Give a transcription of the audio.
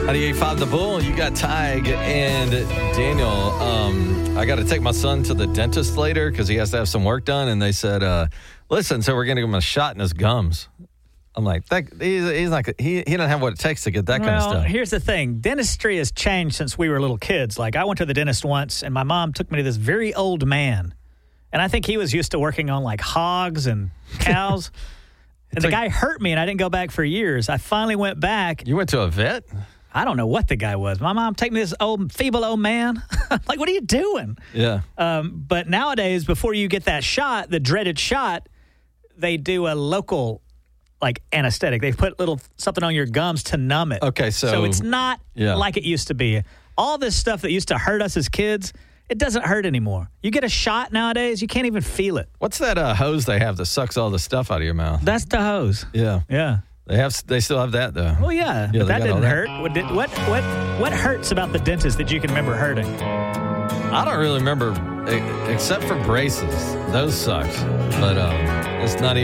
98.5 The Bull, you got Tig and Daniel. I got to take my son to the dentist later because he has to have some work done. And they said, listen, so we're going to give him a shot in his gums. I'm like, he's not, he doesn't have what it takes to get that kind of stuff. Here's the thing. Dentistry has changed since we were little kids. Like, I went to the dentist once, and my mom took me to this very old man. And I think he was used to working on, like, hogs and cows. And the guy hurt me, and I didn't go back for years. I finally went back. You went to a vet? I don't know what the guy was. My mom take me to this feeble old man. I'm like, what are you doing? Yeah. But nowadays, before you get that shot, the dreaded shot, they do a local, like, anesthetic. They put something on your gums to numb it. Okay, so it's not like it used to be. All this stuff that used to hurt us as kids, it doesn't hurt anymore. You get a shot nowadays, you can't even feel it. What's that hose they have that sucks all the stuff out of your mouth? That's the hose. Yeah. Yeah. They still have that, though. Well, yeah, but that didn't hurt. What hurts about the dentist that you can remember hurting? I don't really remember, except for braces. Those sucked. But it's not even.